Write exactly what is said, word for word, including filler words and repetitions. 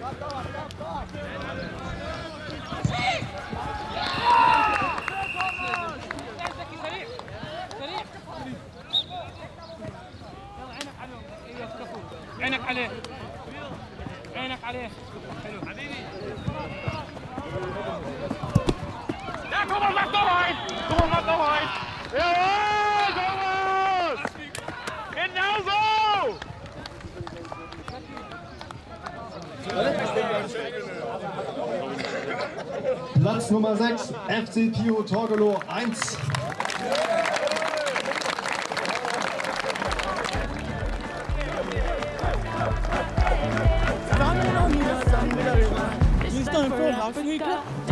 عينك عليه عينك عليه حلو حبيبي لا كوبر مع طويل كوبر مع طويل يا توماس genauso Platz Nummer sechs, F C Pio Torgelow eins. He's done for half a week.